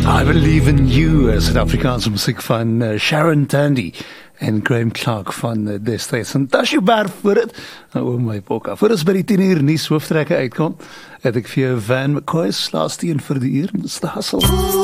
I Believe in You, Suid-Afrikaanse musiek van Sharon Tandy en Graham Clark van destijds. En Tashi Bar voor het, oh my boka. Voor ons by die 10 uur nuus hooftrekke uitkom, het ek vir jou Van McCoy's laaste een vir die uur, Mr. Hustle.